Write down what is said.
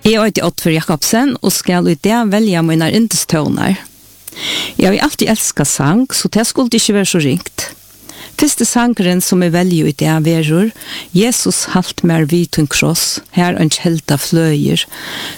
Jeg heter Oddfør Jakobsen og skal i det velge mine yndestøvner. Jeg har alltid elsket sang, så det skulle ikke være så ringt. Første sangeren som jeg velger i det verur, Jesus halt mer vid en kross, her en kjelta fløyer,